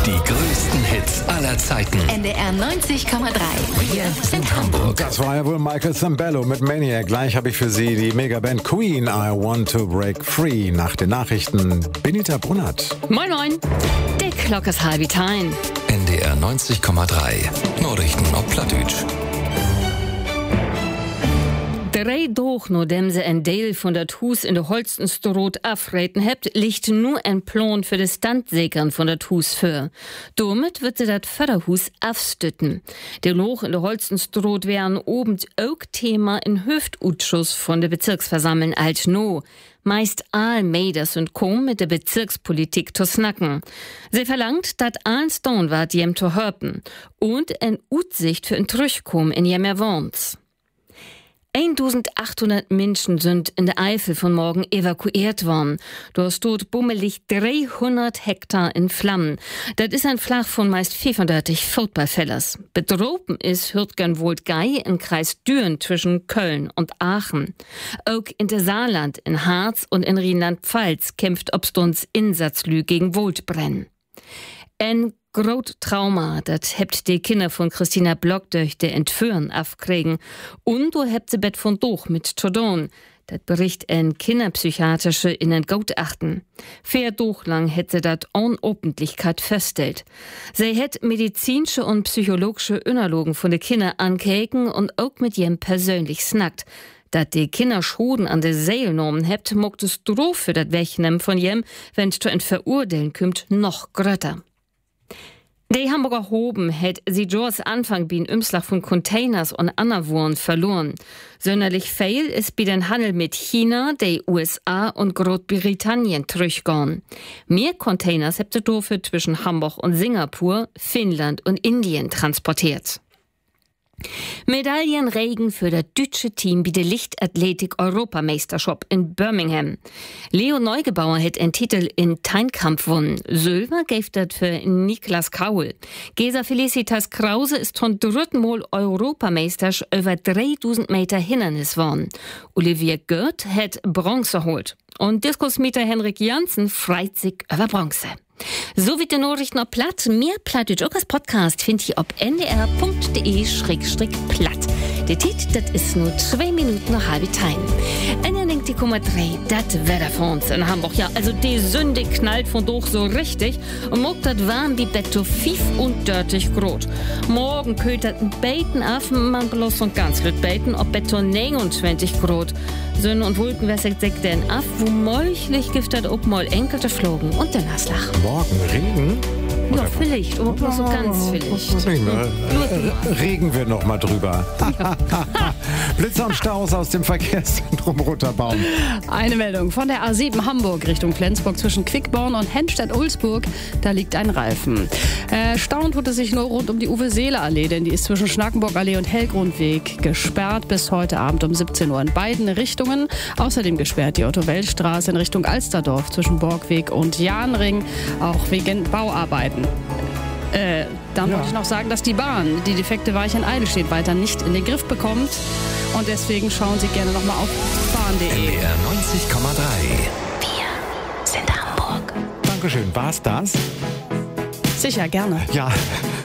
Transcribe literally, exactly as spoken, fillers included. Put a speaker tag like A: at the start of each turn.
A: Die größten Hits aller Zeiten.
B: N D R neunzig Komma drei.
A: Wir sind Hamburg.
C: Das war ja wohl Michael Zambello mit Maniac. Gleich habe ich für Sie die Megaband Queen, I Want to Break Free. Nach den Nachrichten Benita Brunnert.
D: Moin moin. Die Glocke ist halb time.
A: N D R neunzig Komma drei. Nachrichten auf Plattdeutsch.
D: Drei Doch, nur dem sie ein Teil von der Hus in der Holstenstrot afreten hebt, liegt nur ein Plan für das Standsäkern von der Hus für. Damit wird sie das Förderhus aufstütten. Der Loch in der Holstenstrot wären oben auch Thema in Hüftausschuss von der Bezirksversammlung Alt-No. Meist all Meiders und kom mit der Bezirkspolitik zu snacken. Sie verlangt, dass allen Stone wart jem zu hörpen und ein Utsicht für ein Trüchkom in jem erwohnt. eintausendachthundert Menschen sind in der Eifel von morgen evakuiert worden. Dort steht bummelig dreihundert Hektar in Flammen. Das ist ein Flach von meist fünfunddreißig Fußballfellers. Betroffen ist Hürtgen-Wold Gei im Kreis Düren zwischen Köln und Aachen. Auch in der Saarland, in Harz und in Rheinland-Pfalz kämpft Obstunds Insatzlü gegen Waldbrennen. Ein Grot Trauma, das hebt die Kinder von Christina Block durch die Entführen aufkriegen. Und du hebt sie bet von Doch mit Todon. Das bericht ein Kinderpsychiatrische in ein Gutachten. Vier Doch lang hätte sie das ohne Öffentlichkeit feststellt. Sie hätt medizinische und psychologische Unterlogen von den Kindern ankeken und auch mit jem persönlich snackt. Dat die Kinder Schuden an de Seele genommen hebt, mogt es droh für dat Wegnehmen von jem, wenn's zu ein Verurteilen kümmt, noch grötter. Die Hamburger Hoben hätt sie Jors Anfang bin Umschlag von Containers und Anna-Waren verloren. Sonderlich feil ist bei den Handel mit China, den U S A und Großbritannien zurückgegangen. Mehr Containers hätte dafür zwischen Hamburg und Singapur, Finnland und Indien transportiert. Medaillenregen für das deutsche Team bei der Lichtathletik-Europameisterschaft in Birmingham. Leo Neugebauer hat einen Titel in Teinkampf gewonnen. Silber gab das für Niklas Kaul. Gesa Felicitas Krause ist von dritten Mal Europameister über dreitausend Meter Hindernis geworden. Olivier Goeth hat Bronze geholt. Und Diskusmieter Henrik Janssen freut sich über Bronze. So wie die Nachrichten auf Platt. Mehr Plattdeutsch auch als Podcast findet ihr auf n d r punkt d e slash platt. Der Titel, das ist nur zwei Minuten nach halbe Time. Und ihr denkt, die Komma drei, das Wetter für uns in Hamburg. Ja, also die Sünde knallt von durch so richtig. Und morgen das warm wie Betto fünfunddreißig Grad. Morgen köht das ein Beiten auf, man bloß und ganz wird Beiten, ob Betto neunundzwanzig Grad. Sonne und Wolken wässert sich denn ab, wo molchlich gibt das auch mal enkelte Flogen und der Naslach.
C: Morgen Regen?
D: Ja, vielleicht, aber bloß so ganz vielleicht.
C: Regen wir, äh, regen wir noch mal drüber. Blitzer und Staus aus dem Verkehrszentrum Roterbaum.
E: Eine Meldung von der A sieben Hamburg Richtung Flensburg zwischen Quickborn und Hennstedt-Ulzburg. Da liegt ein Reifen. Äh, Stau tut es sich nur rund um die Uwe-Seele-Allee, denn die ist zwischen Schnackenburg-Allee und Hellgrundweg gesperrt bis heute Abend um siebzehn Uhr in beiden Richtungen. Außerdem gesperrt die Otto-Welt-Straße in Richtung Alsterdorf zwischen Borgweg und Jahnring, auch wegen Bauarbeiten. Äh, dann ja. wollte ich noch sagen, dass die Bahn die defekte Weiche in Eidelstedt weiter nicht in den Griff bekommt. Und deswegen schauen Sie gerne nochmal auf bahn punkt
A: N
E: de.
A: D R neunzig Komma drei.
B: Wir sind Hamburg.
C: Dankeschön. War's das?
E: Sicher, gerne.
C: Ja.